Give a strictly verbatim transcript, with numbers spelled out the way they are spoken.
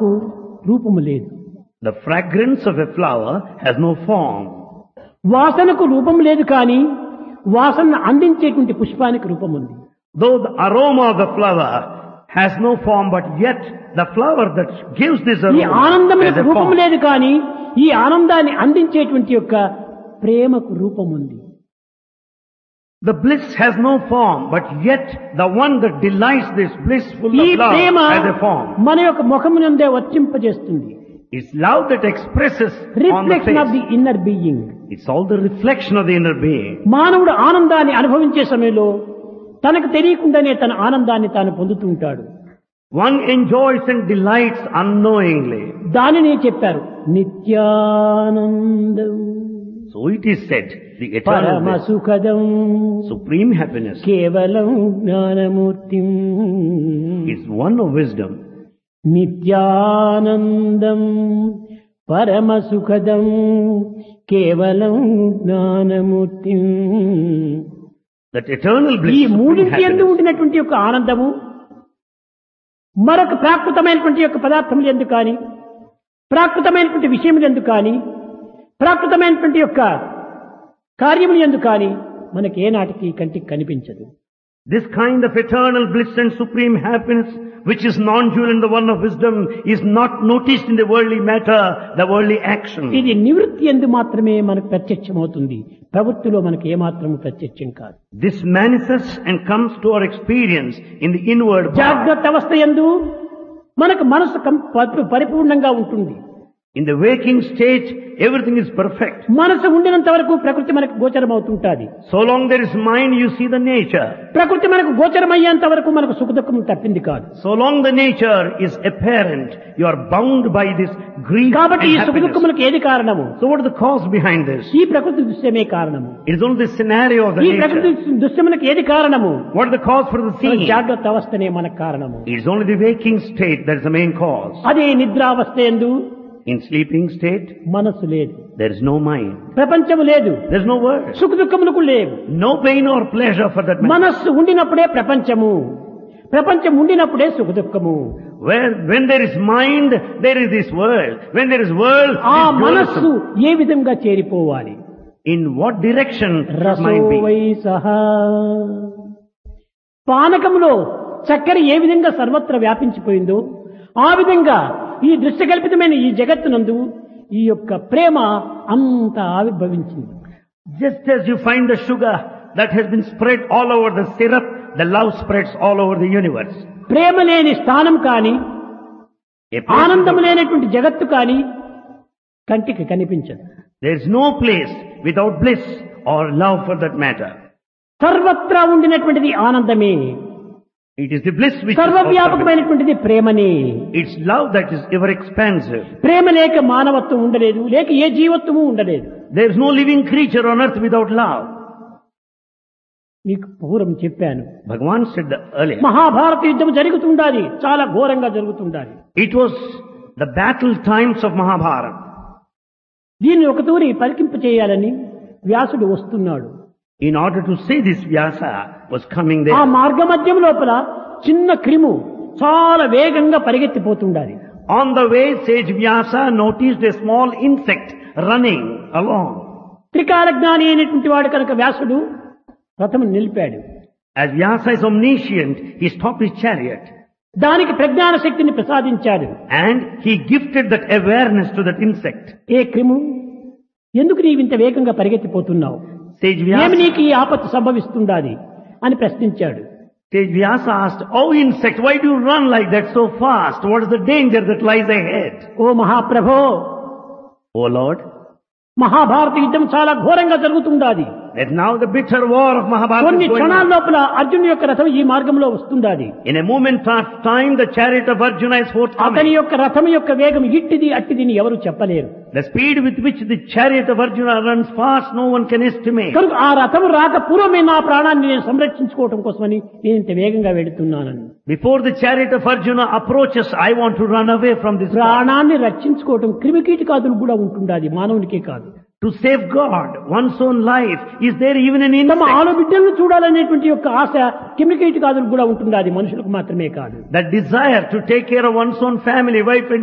వాసనకు రూపము లేదు. The fragrance of a flower has no form. వాసనకు రూపం లేదు కానీ వాసనను అందించేటువంటి పుష్పానికి రూపం ఉంది. Though the aroma of the flower has no form, but yet the flower that gives this ఈ aroma has ఆనందములకు a రూపం form. లేదు కానీ ఈ ఆనందాన్ని అందించేటువంటి యొక్క ప్రేమకు రూపం ఉంది. The bliss has no form, but yet the one that delights this blissful ఈ of love Prema has a form. మన యొక్క ముఖమునందే వర్తింపజేస్తుంది. It's love that expresses on the reflection of the face. Inner being. It's all the reflection of the inner being. మానవుడు ఆనందాన్ని అనుభవించే సమయంలో తనకు తెలియకుండానే తన ఆనందాన్ని తాను పొందుతూ ఉంటాడు. One enjoys and delights unknowingly. దానినే చెప్పారు నిత్యానందం So it is said, the eternal పరమ bliss, సుఖదం supreme happiness, కేవలం జ్ఞానమూర్తిం is one of wisdom. నిత్యానందం పరమ సుఖదం కేవలం జ్ఞానమూర్తిం. That eternal ఈ bliss, supreme మూడింటి యందు happiness, ఉండినటువంటి యొక్క ఆనందము మరొక ప్రాకృతమైనటువంటి యొక్క పదార్థములు ఎందుకు కానీ ప్రాకృతమైనటువంటి విషయములు ఎందుకు కానీ ప్రాకృతమైనటువంటి యొక్క కార్యములు ఎందుకు కానీ మనకి ఏనాటికి కంటికి కనిపించదు. this kind of eternal bliss and supreme happiness, which is non-dual and the one of wisdom, is not noticed in the worldly matter, the worldly action. ఇది నివృత్తి యందు మాత్రమే మనకు ప్రత్యక్షమవుతుంది. ప్రవృత్తిలో మనకు ఏమాత్రము ప్రత్యక్షం కాదు. This manifests and comes to our experience in the inward part. జాగ్రత్త అవస్థ యందు మనకు మనసు కం- పరి- పరిపూర్ణంగా ఉంటుంది. In the waking state, everything is perfect. మనసు ఉండినంత వరకు ప్రకృతి మనకు గోచరం అవుతుంటాది. So long there is mind, you see the nature. ప్రకృతి మనకు గోచరమయ్యేంత వరకు మనకు సుఖ దుఃఖం తప్పింది కాదు. So long the nature is apparent, you are bound by this grief కాబట్టి ఈ and సుఖ happiness. దుఃఖములకు ఏది కారణము? So what is the cause behind this? ఈ ప్రకృతి దృశ్యమే కారణము. It is only the scenario of the ఈ ప్రకృతి nature. దృశ్యములకు ఏది కారణము? What is the cause for the seeing? జాగ్రత్త అవస్థనే మనకు కారణము. It is only the waking state that is the main cause. అదే నిద్రావస్థ యందు In sleeping state, మనసు లేదు, there is no mind. ప్రపంచము లేదు, There is no word. సుఖ దుఃఖములకు లేవు. No pain or pleasure for that matter. మనస్సు ఉండినప్పుడే ప్రపంచము, ప్రపంచం ఉండినప్పుడే సుఖ దుఃఖము. Where, when there is mind, there is this world. When there is world, ఆ there is మనస్సు dualism. ఏ విధంగా చేరిపోవాలి? In what direction should రసో mind be? Why సహా. పానకములో చక్కెర ఏ విధంగా సర్వత్ర వ్యాపించిపోయిందో ఆ విధంగా ఈ దృశ్యకల్పితమైన ఈ జగత్తునందు ఈ యొక్క ప్రేమ అంత ఆవిర్భవించింది. Just as you find the sugar that has been spread all over the syrup, the love spreads all over the universe. ప్రేమ లేని స్థానం కాని A place ఆనందము without- లేనటువంటి జగత్తు కాని కంటికి కనిపించదు. there is no place without bliss or love for that matter. సర్వత్రా ఉండినటువంటిది ఆనందమే, It is the bliss which is all సర్వవ్యాపకమైనటువంటిది ప్రేమనే. It's love that is ever expansive. ప్రేమ లేక మానవత్వం ఉండలేదు, లేక ఏ జీవత్వము ఉండలేదు. There is no living creature on earth without love. మీకు పూర్వం చెప్పాను, Bhagavan said that earlier. Mahabharata యుద్ధం జరుగుతుండాలి, చాలా ఘోరంగా జరుగుతుండాలి. It was the battle times of Mahabharata. దీన్ని ఒక తూరి పరికింప చేయాలని వ్యాసుడు వస్తున్నాడు. In order to say this, Vyasa was coming ఆ there. మార్గ మధ్యం లోపల చిన్న క్రిము చాలా వేగంగా పరిగెత్తిపోతుండాలి. On the way, sage Vyasa noticed a small insect running along. త్రికాల జ్ఞాని అయినటువంటి వాడు కనుక వ్యాసుడు రథము నిలిపాడు. As Vyasa is omniscient, he stopped his chariot దానికి ప్రజ్ఞాన శక్తిని ప్రసాదించాడు. and he gifted that awareness to that insect. ఏ క్రిము, ఎందుకు నీవు ఇంత వేగంగా పరిగెత్తిపోతున్నావు? Sage ఏమి Vyasa, నీకు ఈ ఆపత్తు సంభవిస్తుండాలి అని ప్రశ్నించాడు. sage Vyasa asked, "Oh insect, why do you run like that so fast? What is the danger that lies ahead?" Oh మహాప్రభో, O Lord, Mahabharata యుద్ధం చాలా ఘోరంగా జరుగుతుండాది. that now the bitter war of Mahabharata కొన్ని is going క్షణాల on. లోపల అర్జునుడి యొక్క రథం ఈ మార్గంలో వస్తుండాది. In a moment of time, the chariot of Arjuna is అతని forthcoming. యొక్క రథం యొక్క వేగం ఇట్టిది అట్టిదిని ఎవరు చెప్పలేరు. The speed with which the chariot of Arjuna runs fast, no one can estimate. కనుక ఆ రథము రాక పూర్వమే నా ప్రాణాన్ని నేను సంరక్షించుకోవటం కోసమని నేను ఇంత వేగంగా వెడుతున్నానని. Before the chariot of Arjuna approaches, I want to run away from this. ప్రాణాన్ని రక్షించుకోవటం క్రిమికీటకాదులు కూడా ఉంటుండాది, మానవునికే కాదు. To safeguard one's own life, is there even an తమ insect? ఆడబిడ్డలను చూడాలనేటువంటి యొక్క ఆశ క్రిమికీటకాదులు కూడా ఉంటుండాది, మనుషులకు మాత్రమే కాదు. That desire to take care of one's own family, wife and